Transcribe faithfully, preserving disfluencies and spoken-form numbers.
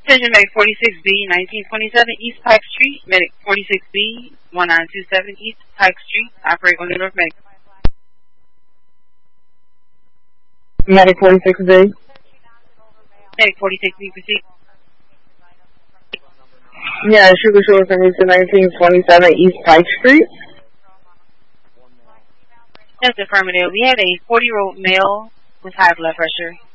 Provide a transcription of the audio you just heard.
Attention Medic forty-six B, nineteen twenty-seven East Pike Street. Medic forty-six B, nineteen twenty-seven East Pike Street. Operate on New York Medic. Medic forty-six B. Medic forty-six B, proceed. Yeah, Sugar Shore from nineteen twenty-seven East Pike Street. That's affirmative. We had a forty-year-old male with high blood pressure.